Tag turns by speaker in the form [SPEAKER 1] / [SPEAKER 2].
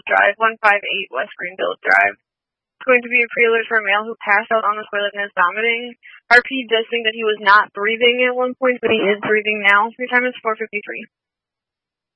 [SPEAKER 1] Drive, 158 West Greenfield Drive. It's going to be a pre-alert for a male who passed out on the toilet and is vomiting. RP does think that he was not breathing at one point, but he is breathing now. Your time is 4:53.